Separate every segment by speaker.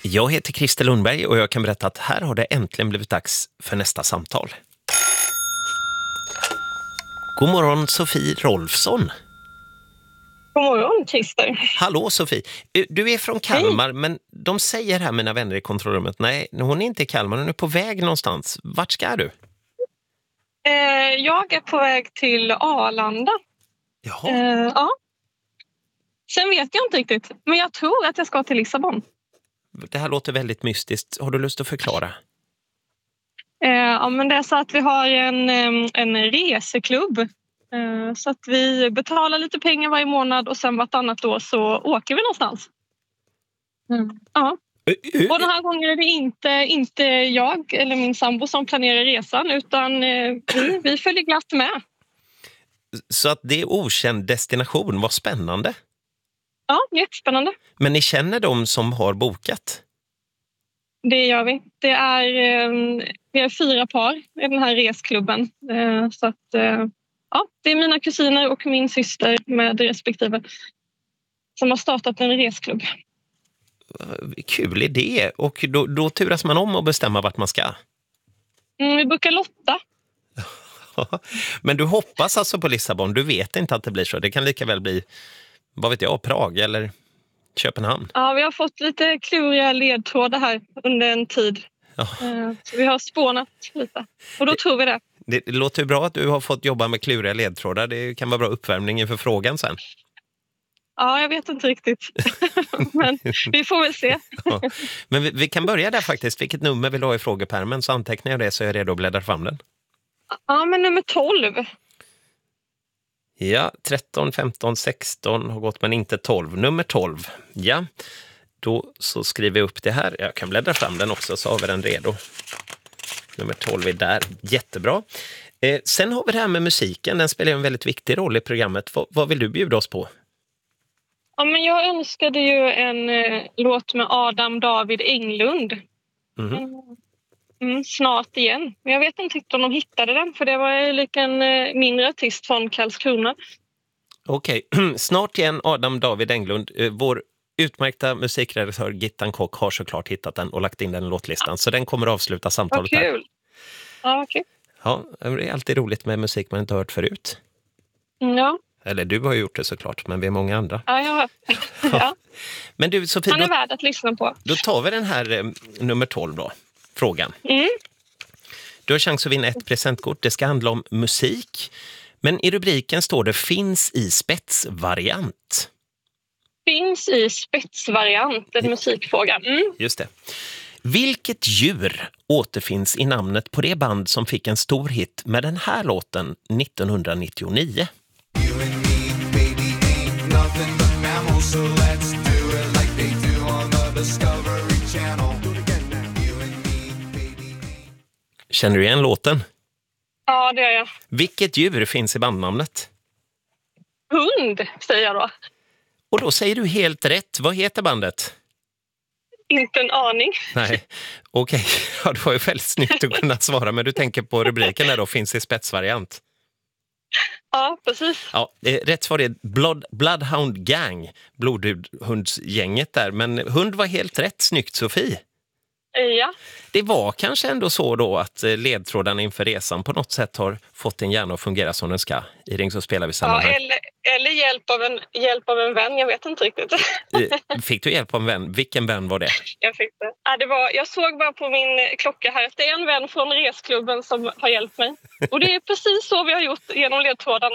Speaker 1: Jag heter Christer Lundberg och jag kan berätta att här har det äntligen blivit dags för nästa samtal. God morgon Sofie Rolfsson.
Speaker 2: God morgon, Christer.
Speaker 1: Hallå Sofie. Du är från Kalmar, men de säger här, mina vänner i kontrollrummet, nej, hon är inte i Kalmar, hon är på väg någonstans. Vart ska du?
Speaker 2: Jag är på väg till Arlanda.
Speaker 1: Jaha.
Speaker 2: Ja. Sen vet jag inte riktigt, men jag tror att jag ska till Lissabon.
Speaker 1: Det här låter väldigt mystiskt. Har du lust att förklara?
Speaker 2: Ja, men det är så att vi har en reseklubb. Så att vi betalar lite pengar varje månad och sen vartannat år så åker vi någonstans. Ja. Och den här gången är det inte jag eller min sambo som planerar resan, utan vi följer glatt med.
Speaker 1: Så att det är okänd destination, vad spännande.
Speaker 2: Ja, jättespännande.
Speaker 1: Men ni känner dem som har bokat?
Speaker 2: Det gör vi. Vi är 4 par i den här resklubben. Så att, ja, det är mina kusiner och min syster med respektive som har startat en resklubb.
Speaker 1: Kul idé. Och då turas man om och bestämma vart man ska.
Speaker 2: Vi brukar lotta.
Speaker 1: Men du hoppas alltså på Lissabon. Du vet inte att det blir så. Det kan lika väl bli, vad vet jag, Prag eller Köpenhamn.
Speaker 2: Ja, vi har fått lite kluriga ledtrådar här under en tid.
Speaker 1: Ja.
Speaker 2: Så vi har spånat lite. Och då tror vi det.
Speaker 1: Det låter bra att du har fått jobba med kluriga ledtrådar. Det kan vara bra uppvärmning inför frågan sen.
Speaker 2: Ja, jag vet inte riktigt. Men vi får väl se.
Speaker 1: Ja. Men vi kan börja där faktiskt. Vilket nummer vill du ha i frågepärmen, så antecknar jag det så är jag redo att bläddra fram den.
Speaker 2: Ja, men nummer 12.
Speaker 1: Ja, 13, 15, 16 har gått men inte 12. Nummer 12. Ja, då så skriver jag upp det här. Jag kan bläddra fram den också så har vi den redo. Nummer 12 är där. Jättebra. Sen har vi det här med musiken. Den spelar en väldigt viktig roll i programmet. Vad vill du bjuda oss på?
Speaker 2: Ja, men jag önskade ju en låt med Adam David Englund. Snart igen. Men jag vet inte riktigt om de hittade den, för det var ju en mindre artist från Karlskrona.
Speaker 1: Okej, snart igen Adam David Englund. Vår utmärkta musikredaktör Gittan Kock har såklart hittat den och lagt in den i låtlistan. Så den kommer att avsluta samtalet här.
Speaker 2: Vad kul! Ja, okej.
Speaker 1: Ja, det är alltid roligt med musik man inte har hört förut.
Speaker 2: Ja.
Speaker 1: Eller du har gjort det såklart, men vi är många andra.
Speaker 2: Ja, jag har. Ja.
Speaker 1: Men du Sofie,
Speaker 2: Han är värd att lyssna på.
Speaker 1: Då tar vi den här nummer 12 då, frågan. Du har chans att vinna ett presentkort. Det ska handla om musik. Men i rubriken står det finns i spetsvariant.
Speaker 2: Finns i spetsvariant, en musikfråga.
Speaker 1: Just det. Vilket djur återfinns i namnet på det band som fick en stor hit med den här låten 1999? Känner du igen låten?
Speaker 2: Ja, det gör jag.
Speaker 1: Vilket djur finns i bandnamnet?
Speaker 2: Hund, säger jag då.
Speaker 1: Och då säger du helt rätt. Vad heter bandet?
Speaker 2: Inte en aning.
Speaker 1: Nej, okej. Ja, det var ju väldigt snyggt att kunna svara. Men du tänker på rubriken där då, finns i spetsvariant.
Speaker 2: Ja, precis.
Speaker 1: Ja, rätt svar är Bloodhound Gang, blodhundsgänget där. Men hund var helt rätt, snyggt Sofie.
Speaker 2: Ja.
Speaker 1: Det var kanske ändå så då att ledtrådarna inför resan på något sätt har fått din hjärna att fungera som den ska. I Ring så spelar vi sammanhang.
Speaker 2: Ja, eller hjälp av en vän, jag vet inte riktigt.
Speaker 1: Fick du hjälp av en vän? Vilken vän var det?
Speaker 2: Jag fick det. Jag såg bara på min klocka här att det är en vän från resklubben som har hjälpt mig. Och det är precis så vi har gjort genom ledtrådarna.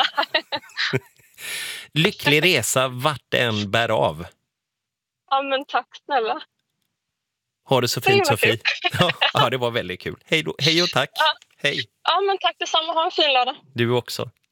Speaker 1: Lycklig resa vart det än bär av.
Speaker 2: Ja, men tack snälla.
Speaker 1: Ha det så fint, Sofie. Ja, det var väldigt kul. Hej och tack.
Speaker 2: Ja.
Speaker 1: Hej.
Speaker 2: Ja, men tack detsamma. Ha en fin lördag.
Speaker 1: Du också.